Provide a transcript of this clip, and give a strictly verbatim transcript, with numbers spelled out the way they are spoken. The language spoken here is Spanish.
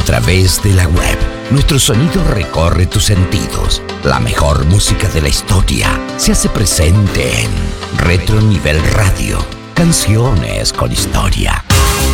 a través de la web. Nuestro sonido recorre tus sentidos. La mejor música de la historia se hace presente en Retro Nivel Radio. Canciones con historia.